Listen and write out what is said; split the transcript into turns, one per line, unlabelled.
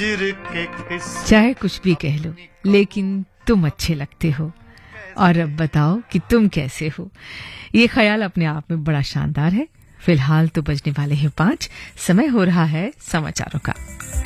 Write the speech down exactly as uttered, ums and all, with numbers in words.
चाहे कुछ भी कह लो, लेकिन तुम अच्छे लगते हो। और अब बताओ कि तुम कैसे हो। ये ख्याल अपने आप में बड़ा शानदार है। फिलहाल तो बजने वाले हैं पांच। समय हो रहा है समाचारों का।